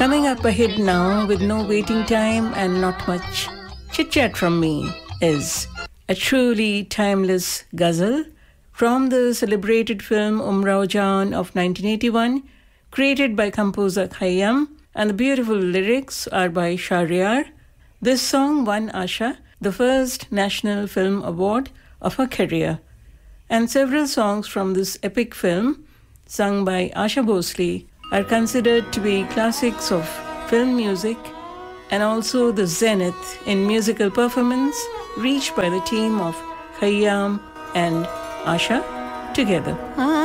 Coming up ahead now with no waiting time and not much chit chat from me is a truly timeless ghazal from the celebrated film Umrao Jaan of 1981, created by composer Khayyam, and the beautiful lyrics are by Shahryar. This song won Asha the first National Film Award of her career, and several songs from this epic film, sung by Asha Bhosle, are considered to be classics of film music and also the zenith in musical performance reached by the team of Khayyam and Asha together.